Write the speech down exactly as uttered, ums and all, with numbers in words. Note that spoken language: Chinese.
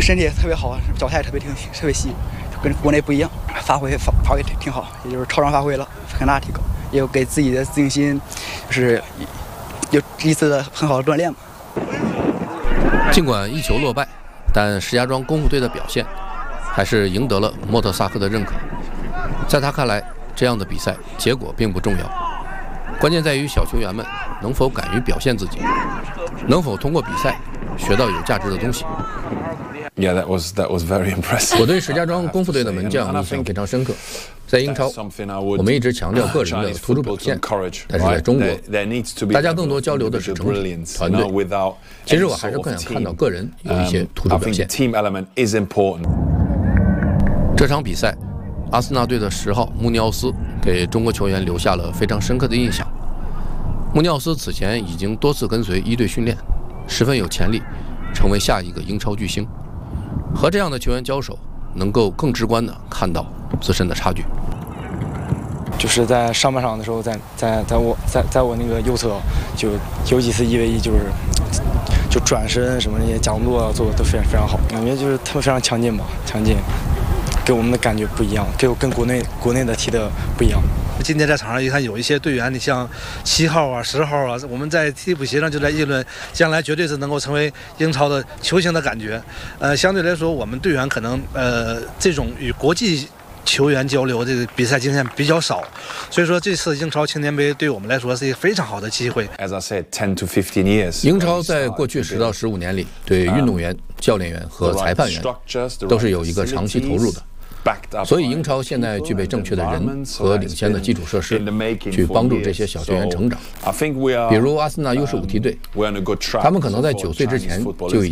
身体也特别好，脚态特别挺特别细，跟国内不一样，发挥发发挥挺好，也就是超常发挥了，很大提高，也有给自己的自信心，就是有一次的很好的锻炼嘛。 尽管一球落败，但石家庄功夫队的表现还是赢得了莫特萨克的认可。在他看来，这样的比赛结果并不重要，关键在于小球员们能否敢于表现自己，能否通过比赛学到有价值的东西。 Yeah, that was that was very impressive. 我对石家庄功夫队的门将印象非常深刻。在英超，我们一直强调个人的突出表现，但是在中国，大家更多交流的是整体、团队。其实我还是更想看到个人有一些突出表现。这场比赛，阿森纳队的十号穆尼奥斯给中国球员留下了非常深刻的印象。穆尼奥斯此前已经多次跟随一队训练，十分有潜力成为下一个英超巨星。和这样的球员交手，能够更直观地看到自身的差距。 就是在上半场的时候，在在在我在在我那个右侧，就有几次一 v 一，就是就转身什么那些假动作做的都非常非常好，感觉就是他们非常强劲吧，强劲，给我们的感觉不一样，给我跟国内国内的踢的不一样。 今天在场上一看，有一些队员，你像七号啊、十号啊，我们在替补席上就在议论，将来绝对是能够成为英超的球星的感觉。呃，相对来说，我们队员可能呃这种与国际球员交流这个比赛经验比较少，所以说这次英超青年杯对我们来说是一个非常好的机会。 As I said, ten to fifteen years. 英超在过去十到十五年里，对运动员、教练员和裁判员都是有一个长期投入的。所以英超现在具备正确的人和领先的基础设施，去帮助这些小球员成长。比如阿森纳 U 十五 梯队，他们可能在九岁之前就已